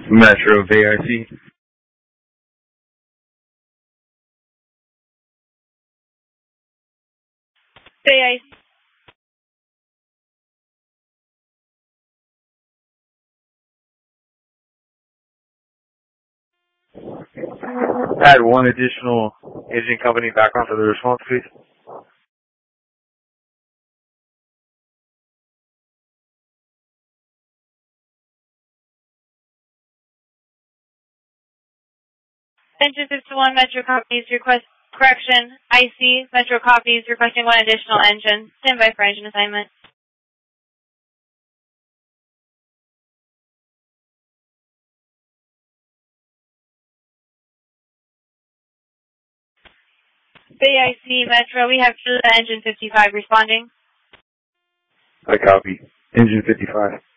Metro VIC. VIC. Add one additional engine company back onto the response, please. Engine 51, Metro copies request correction. IC, Metro copies requesting one additional engine. Stand by for engine assignment. VIC, Metro, we have engine 55 responding. I copy. Engine 55.